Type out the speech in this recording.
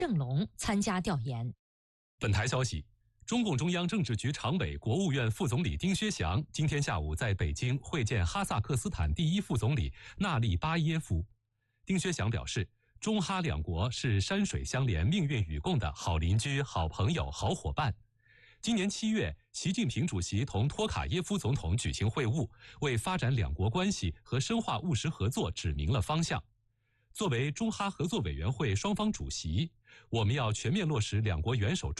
郑龙参加调研。 本台消息，中共中央政治局常委、国务院副总理丁薛祥今天下午在北京会见哈萨克斯坦第一副总理纳利巴耶夫。丁薛祥表示，中哈两国是山水相连、命运与共的好邻居、好朋友、好伙伴。今年7月，习近平主席同托卡耶夫总统举行会晤，为发展两国关系和深化务实合作指明了方向。作为中哈合作委员会双方主席，我们要全面落实两国元首